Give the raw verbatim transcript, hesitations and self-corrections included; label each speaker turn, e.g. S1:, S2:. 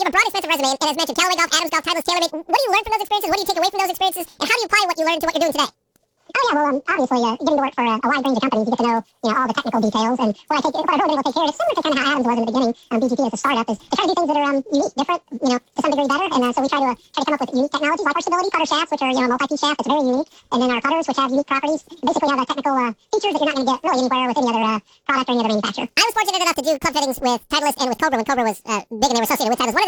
S1: you have a broad, expansive resume, and as mentioned, Callaway Golf, Adams Golf, Titleist, TaylorMade. What do you learn from those experiences? What do you take away from those experiences? And how do you apply what you learned to what you're doing today?
S2: Oh yeah, well, um, obviously, uh, getting to work for a, a wide range of companies, you get to know, you know, all the technical details. And what I take, what I've really been able to take care of is similar to kind of how Adams was in the beginning. Um, B G T as a startup is to try to do things that are um, unique, different, you know, to some degree better. And uh, so we try to uh, try to come up with unique technologies like our stability cutter shafts, which are you know multi-piece shaft that's very unique, and then our cutters, which have unique properties. Basically, have uh, technical uh, features that you're not going to get really anywhere with any other uh, product or any other manufacturer.
S1: I was fortunate enough to do club fittings with Titleist and with Cobra when Cobra was uh, big and they were associated with Titleist. One of the